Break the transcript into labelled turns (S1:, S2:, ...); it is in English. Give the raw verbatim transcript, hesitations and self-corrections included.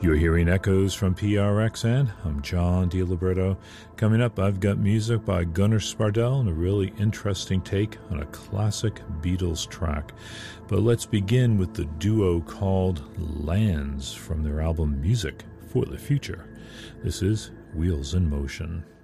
S1: You're hearing echoes from P R X N. I'm John DiLiberto. Coming up, I've got music by Gunnar Spardell and a really interesting take on a classic Beatles track. But let's begin with the duo called Lands from their album Music for the Future. This is Wheels in Motion.